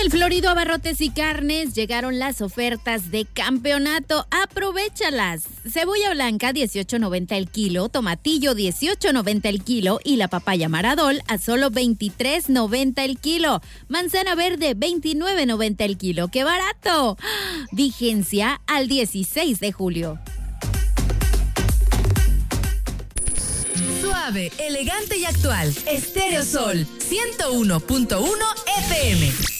el Florido Abarrotes y Carnes llegaron las ofertas de campeonato. ¡Aprovéchalas! Cebolla blanca, 18.90 el kilo, tomatillo, 18.90 el kilo y la papaya Maradol a solo 23.90 el kilo. Manzana verde, 29.90 el kilo. ¡Qué barato! Vigencia al 16 de julio. Suave, elegante y actual. Estéreo Sol, 101.1 FM.